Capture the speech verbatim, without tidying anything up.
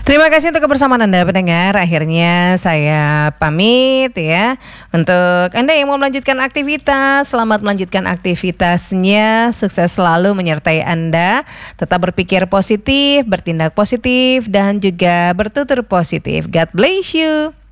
Terima kasih untuk kebersamaan Anda pendengar. Akhirnya saya pamit ya. Untuk Anda yang mau melanjutkan aktivitas, selamat melanjutkan aktivitasnya. Sukses selalu menyertai Anda. Tetap berpikir positif, bertindak positif, dan juga bertutur positif. God bless you.